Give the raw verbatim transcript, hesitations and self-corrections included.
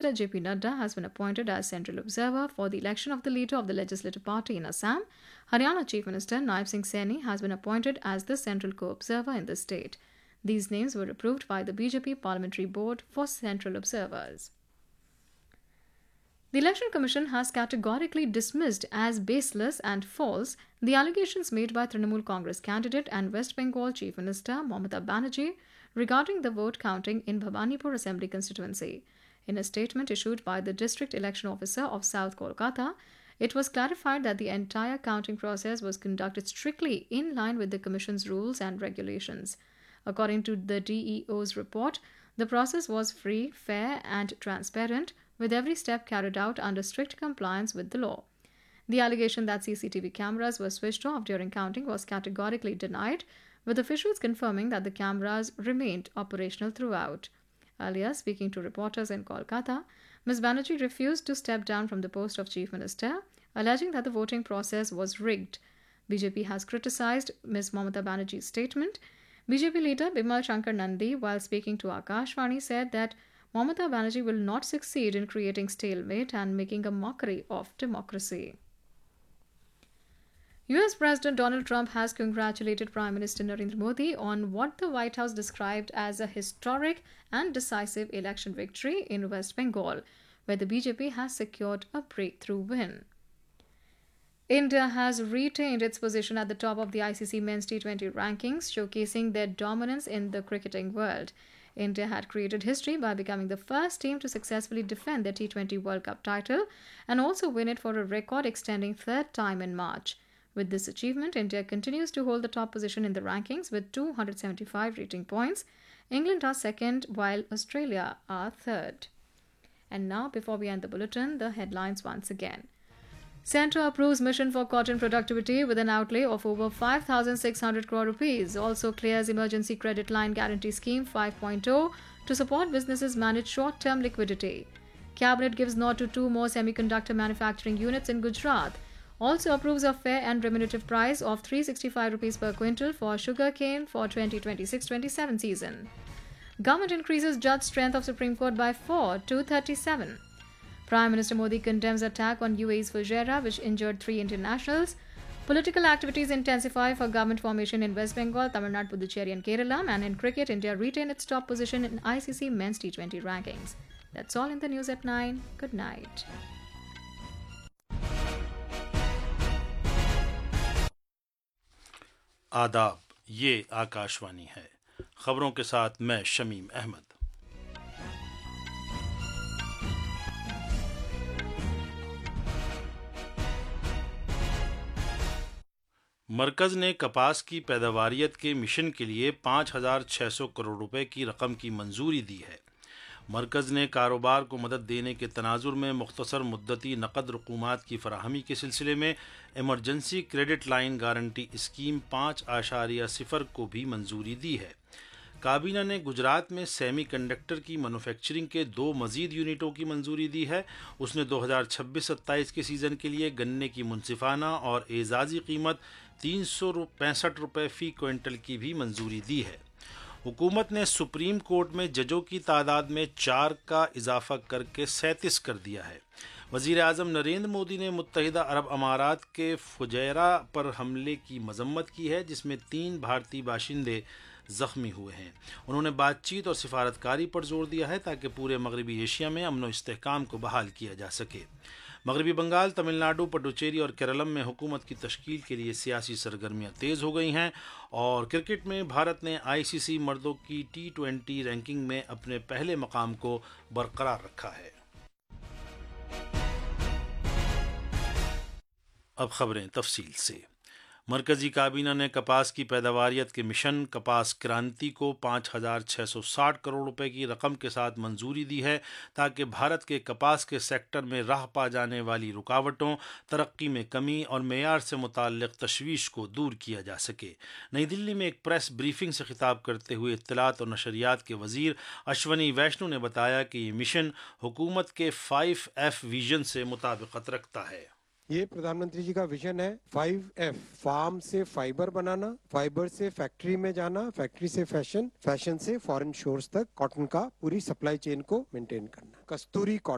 Minister J P Nadda has been appointed as central observer for the election of the leader of the Legislative Party in Assam. Haryana Chief Minister Naib Singh Saini has been appointed as the central co-observer in the state. These names were approved by the B J P Parliamentary Board for central observers. The Election Commission has categorically dismissed as baseless and false the allegations made by Trinamool Congress candidate and West Bengal Chief Minister Mamata Banerjee regarding the vote counting in Bhabanipur Assembly constituency. In a statement issued by the District Election Officer of South Kolkata, it was clarified that the entire counting process was conducted strictly in line with the Commission's rules and regulations. According to the D E O's report, the process was free, fair and transparent, with every step carried out under strict compliance with the law. The allegation that C C T V cameras were switched off during counting was categorically denied, with officials confirming that the cameras remained operational throughout. Earlier, speaking to reporters in Kolkata, Miz Banerjee refused to step down from the post of Chief Minister, alleging that the voting process was rigged. B J P has criticised Miz Mamata Banerjee's statement. B J P leader Bimal Shankar Nandi, while speaking to Akashvani, said that Mamata Banerjee will not succeed in creating stalemate and making a mockery of democracy. U S President Donald Trump has congratulated Prime Minister Narendra Modi on what the White House described as a historic and decisive election victory in West Bengal, where the B J P has secured a breakthrough win. India has retained its position at the top of the I C C Men's T twenty rankings, showcasing their dominance in the cricketing world. India had created history by becoming the first team to successfully defend the T twenty World Cup title and also win it for a record-extending third time in March. With this achievement, India continues to hold the top position in the rankings with two hundred seventy-five rating points. England are second, while Australia are third. And now, before we end the bulletin, the headlines once again. Centre approves mission for cotton productivity with an outlay of over five thousand six hundred crore rupees. Also clears emergency credit line guarantee scheme five point oh to support businesses manage short-term liquidity. Cabinet gives nod to two more semiconductor manufacturing units in Gujarat. Also approves a fair and remunerative price of three hundred sixty-five rupees per quintal for sugarcane for twenty twenty-six twenty-seven season. Government increases judge strength of Supreme Court by four to thirty-seven. Prime Minister Modi condemns attack on U A E's Fujairah, which injured three Indian nationals. Political activities intensify for government formation in West Bengal, Tamil Nadu, Puducherry and Kerala. And in cricket, India retained its top position in I C C Men's T twenty rankings. That's all in the news at nine. Good night. आदाब, ये आकाशवाणी है। खबरों के साथ मैं शमीम अहमद। मरकज़ ने कपास की पैदावारियत के मिशन के लिए पाँच हज़ार छः सौ करोड़ रुपए की रकम की मंजूरी दी है। मरकज़ ने कारोबार को मदद देने के तनाजुर में मुख्तसर मुद्दती नकद रकूमात की फराहमी के सिलसिले में emergency credit line guarantee scheme पाँच आशारिया सिफर को भी मंजूरी दी है। काबीना ने गुजरात में सेमी कंडक्टर की मैन्युफैक्चरिंग के दो मजीद यूनिटों की मंजूरी दी है। उसने दो हज़ार छब्बीस सत्ताईस के सीज़न के लिए गन्ने की मुनसिफाना और एजाजी कीमत तीन सौ पैंसठ रुपये फ़ी क्विंटल की भी मंजूरी दी है। हुकूमत ने सुप्रीम कोर्ट में जजों की तादाद में चार का इजाफा करके सैंतीस कर दिया है। वज़ीर आज़म नरेंद्र मोदी ने मुत्तहिदा अरब अमारात के फुजैरा पर हमले की मजम्मत की है, जिसमें तीन भारतीय बाशिंदे ज़ख्मी हुए हैं। उन्होंने बातचीत और सिफारतकारी पर जोर दिया है ताकि पूरे मगरबी एशिया में अमन व इस्तेहकाम को बहाल किया जा सके। मगरबी बंगाल, तमिलनाडु, पुडुचेरी और केरलम में हुकूमत की तश्कील के लिए सियासी सरगर्मियां तेज़ हो गई हैं। और क्रिकेट में भारत ने आईसीसी मर्दों की टी ट्वेंटी रैंकिंग में अपने पहले मकाम को बरकरार रखा है। अब खबरें तफसील से। मरकजी काबीना ने कपास की पैदावारियत के मिशन कपास क्रांति को पाँच हज़ार छः सौ साठ करोड़ रुपए की रकम के साथ मंजूरी दी है ताकि भारत के कपास के सेक्टर में राह पा जाने वाली रुकावटों, तरक्की में कमी और मेयार से मुताल्लिक तशवीश को दूर किया जा सके। नई दिल्ली में एक प्रेस ब्रीफिंग से खिताब करते हुए इत्तलात और नशरियात के वजीर अश्वनी वैष्णु ने बताया कि ये मिशन हुकूमत के फाइव एफ विजन से मुताबिकत रखता है। ये प्रधानमंत्री जी का विजन है फाइव एफ, फार्म से फाइबर बनाना, फाइबर से फैक्ट्री में जाना, फैक्ट्री से फैशन, फैशन से फॉरेन शोर्स तक कॉटन का पूरी सप्लाई चेन को मेंटेन करना। कस्तूरी कॉटन